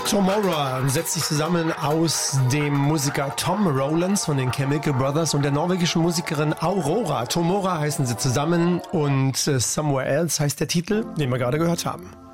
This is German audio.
Tomorrow setzt sich zusammen aus dem Musiker Tom Rowlands von den Chemical Brothers und der norwegischen Musikerin Aurora. Tomorrow heißen sie zusammen und Somewhere Else heißt der Titel, den wir gerade gehört haben.